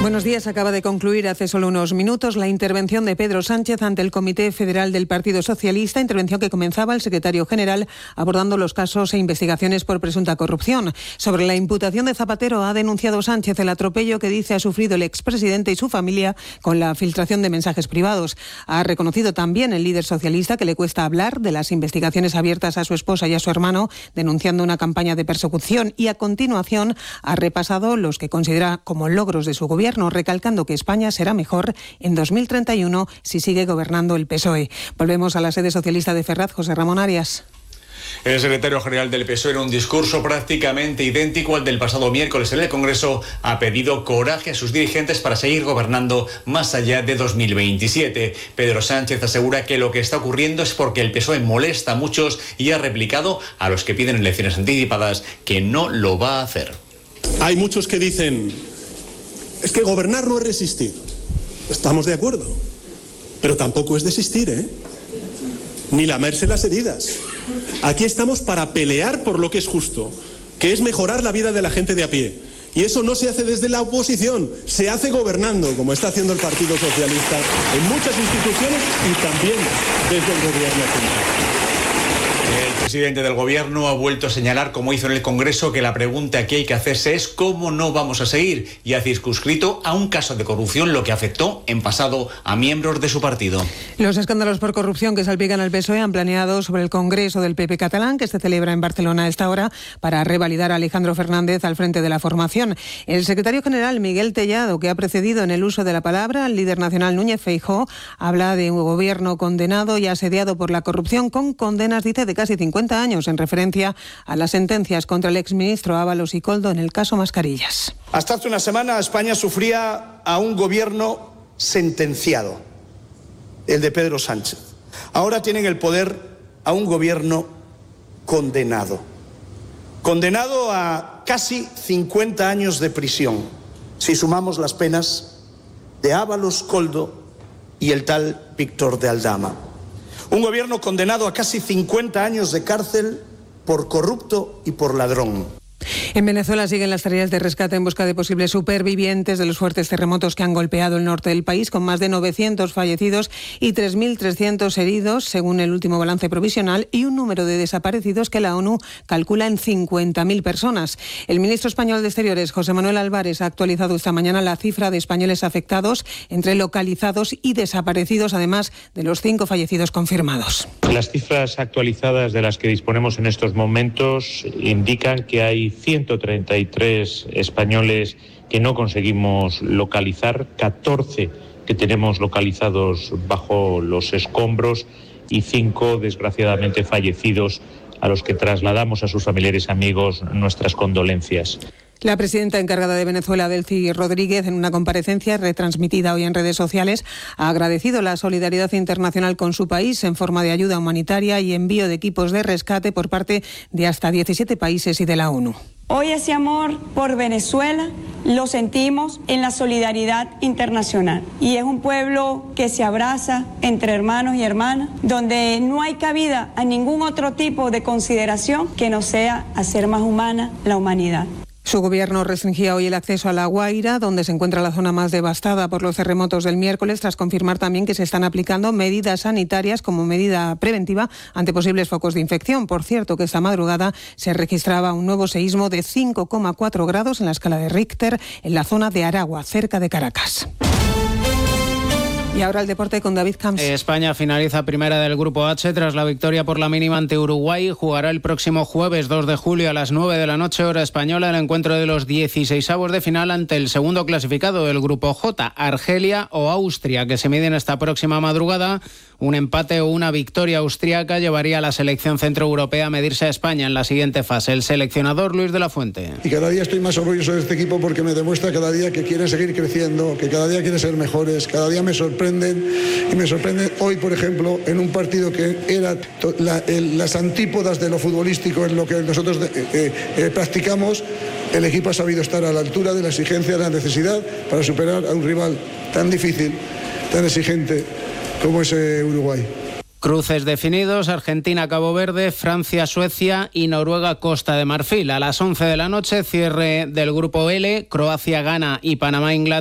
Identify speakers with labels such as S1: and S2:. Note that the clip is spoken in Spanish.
S1: Buenos días. Acaba de concluir hace solo unos minutos la intervención de Pedro Sánchez ante el Comité Federal del Partido Socialista, intervención que comenzaba el secretario general abordando los casos e investigaciones por presunta corrupción. Sobre la imputación de Zapatero ha denunciado Sánchez el atropello que dice ha sufrido el expresidente y su familia con la filtración de mensajes privados. Ha reconocido también el líder socialista que le cuesta hablar de las investigaciones abiertas a su esposa y a su hermano, denunciando una campaña de persecución, y a continuación ha repasado los que considera como logros de su gobierno, recalcando que España será mejor en 2031 si sigue gobernando el PSOE. Volvemos a la sede socialista de Ferraz. José Ramón Arias.
S2: El secretario general del PSOE, en un discurso prácticamente idéntico al del pasado miércoles en el Congreso, ha pedido coraje a sus dirigentes para seguir gobernando más allá de 2027. Pedro Sánchez asegura que lo que está ocurriendo es porque el PSOE molesta a muchos y ha replicado a los que piden elecciones anticipadas que no lo va a hacer.
S3: Hay muchos que dicen: es que gobernar no es resistir. Estamos de acuerdo. Pero tampoco es desistir, ni lamerse las heridas. Aquí estamos para pelear por lo que es justo, que es mejorar la vida de la gente de a pie. Y eso no se hace desde la oposición, se hace gobernando, como está haciendo el Partido Socialista en muchas instituciones y también desde el Gobierno central.
S2: El presidente del Gobierno ha vuelto a señalar, como hizo en el Congreso, que la pregunta que hay que hacerse es cómo no vamos a seguir, y ha circunscrito a un caso de corrupción lo que afectó en pasado a miembros de su partido.
S1: Los escándalos por corrupción que salpican al PSOE han planeado sobre el Congreso del PP catalán, que se celebra en Barcelona a esta hora, para revalidar a Alejandro Fernández al frente de la formación. El secretario general Miguel Tellado, que ha precedido en el uso de la palabra al líder nacional Núñez Feijóo, habla de un gobierno condenado y asediado por la corrupción, con condenas, dice, de casi 50 años, en referencia a las sentencias contra el exministro Ábalos y Koldo en el caso Mascarillas.
S4: Hasta hace una semana España sufría a un gobierno sentenciado, el de Pedro Sánchez. Ahora tienen el poder a un gobierno condenado. Condenado a casi 50 años de prisión, si sumamos las penas de Ábalos, Koldo y el tal Víctor de Aldama. Un gobierno condenado a casi 50 años de cárcel por corrupto y por ladrón.
S1: En Venezuela siguen las tareas de rescate en busca de posibles supervivientes de los fuertes terremotos que han golpeado el norte del país, con más de 900 fallecidos y 3.300 heridos, según el último balance provisional, y un número de desaparecidos que la ONU calcula en 50.000 personas. El ministro español de Exteriores, José Manuel Álvarez, ha actualizado esta mañana la cifra de españoles afectados entre localizados y desaparecidos, además de los 5 fallecidos confirmados.
S5: Las cifras actualizadas de las que disponemos en estos momentos indican que hay 133 españoles que no conseguimos localizar, 14 que tenemos localizados bajo los escombros y 5 desgraciadamente fallecidos, a los que trasladamos a sus familiares y amigos nuestras condolencias.
S1: La presidenta encargada de Venezuela, Delcy Rodríguez, en una comparecencia retransmitida hoy en redes sociales, ha agradecido la solidaridad internacional con su país en forma de ayuda humanitaria y envío de equipos de rescate por parte de hasta 17 países y de la ONU.
S6: Hoy ese amor por Venezuela lo sentimos en la solidaridad internacional, y es un pueblo que se abraza entre hermanos y hermanas, donde no hay cabida a ningún otro tipo de consideración que no sea hacer más humana la humanidad.
S1: Su gobierno restringía hoy el acceso a La Guaira, donde se encuentra la zona más devastada por los terremotos del miércoles, tras confirmar también que se están aplicando medidas sanitarias como medida preventiva ante posibles focos de infección. Por cierto, que esta madrugada se registraba un nuevo seísmo de 5,4 grados en la escala de Richter en la zona de Aragua, cerca de Caracas. Y ahora el deporte con David Camps.
S7: España finaliza primera del Grupo H tras la victoria por la mínima ante Uruguay. Jugará el próximo jueves 2 de julio a las 9 de la noche, hora española, el encuentro de los 16avos de final ante el segundo clasificado del Grupo J, Argelia o Austria, que se miden esta próxima madrugada. Un empate o una victoria austriaca llevaría a la selección centroeuropea a medirse a España en la siguiente fase. El seleccionador Luis de la Fuente.
S8: Y cada día estoy más orgulloso de este equipo porque me demuestra cada día que quieren seguir creciendo, que cada día quieren ser mejores, cada día me sorprenden. Y me sorprende hoy, por ejemplo, en un partido que era las antípodas de lo futbolístico, en lo que nosotros practicamos, el equipo ha sabido estar a la altura de la exigencia, de la necesidad para superar a un rival tan difícil, tan exigente como es Uruguay.
S7: Cruces definidos: Argentina-Cabo Verde, Francia-Suecia y Noruega-Costa de Marfil. A las 11 de la noche, cierre del Grupo L, Croacia-Ghana y Panamá-Inglaterra.